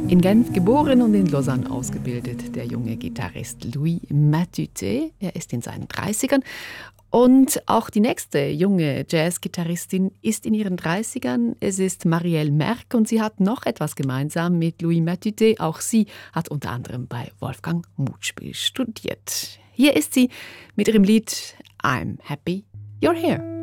In Genf geboren und in Lausanne ausgebildet, der junge Gitarrist Louis Matuté. Er ist in seinen 30ern. Und auch die nächste junge Jazzgitarristin ist in ihren 30ern. Es ist Marielle Merck und sie hat noch etwas gemeinsam mit Louis Matuté. Auch sie hat unter anderem bei Wolfgang Mutspiel studiert. Hier ist sie mit ihrem Lied I'm Happy You're Here.